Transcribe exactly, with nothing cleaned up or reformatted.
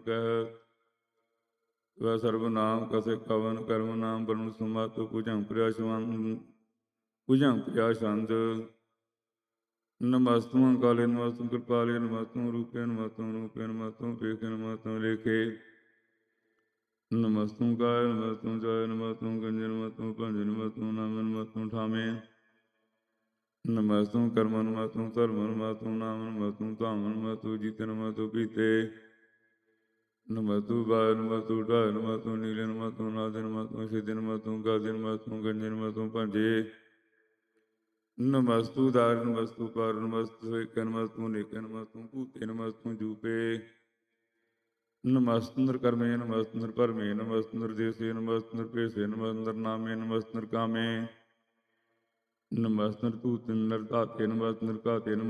ਕਹਿ। ਵੈ ਸਰਬ ਨਾਮ ਕਸੇ ਕਵਨ ਕਰਮ ਨਾਮ ਬਰਨ ਸੁਮਤ ਪੁਜੰ ਪ੍ਰਿਆਸ਼ਵੰ ਪੁਜੰ ਪ੍ਰਿਆਸ਼ੰਦ। ਨਮਸਤੁ ਕਾਲੇ ਨਮਸਤੁ ਕਿਰਪਾਲੇ ਨਮਸਤੁ ਰੂਪੇ ਨਮਸਤੁ ਰੂਪੇ ਨਮਸਤੁ ਪੇਖੇ ਨਮਸਤੁ ਲੇਖੇ। ਨਮਸਤੁ ਕਾਯ ਨਮਸਤੁ ਜਾਯ ਨਮਸਤੁ ਗੰਜੇ ਨਮਸਤੁ ਭੰਜੇ ਨਮਸਤੁ ਨਾਮੇ ਨਮਸਤੁ ਠਾਮੇ। ਨਮਸਤੁ ਕਰਮ ਨਮਸਤੁ ਧਰਮ ਨਮਸਤੁ ਨਾਮ ਨਮਸਤੁ ਧਾਮ ਨਮਸਤੁ ਜੀਤੇ ਨਮਸਤੁ ਪੀਤੇ। ਨਮਸਤੁ ਬਾਯ ਨਮਸਤੁ ਢਾਯ ਨਮਸਤੁ ਨੀਲੇ ਨਮਸਤੁ ਨਾਦੇ ਨਮਸਤੁ ਸਿਧੇ ਨਮਸਤੁ ਗਾਦੇ ਨਮਸਤੁ ਗੰਜੇ ਨਮਸਤੁ ਭੰਜੇ। ਨਮਸਤੁ ਦਾਰ ਨਮਸਤੁ ਪਾਰ ਨਮਸਤੁ ਏਕ ਨਮਸਤੁ ਨੇਕ ਨਮਸਤੁ ਭੂਤੇ ਨਮਸਤੁ ਜੂਪੇ। ਨਮਸਤੁ ਨਿਰਕਰਮੇ ਨਮਸਤੁ ਨਿਰਭਰਮੇ ਨਮਸਤੁ ਨਿਰਦੇਸੇ ਨਮਸਤੁ ਨਿਰਭੇਸੇ ਨਮਸਤੁ ਨਿਰਨਾਮੇ ਨਮਸਤੁ ਨਿਰਕਾਮੇ। ਨਮਸਤੁ ਨਿਰਧੂਤੇ ਨਿਰਧਾਤੇ ਨਮਸਤੁ ਨਿਰਘਾਤੇ।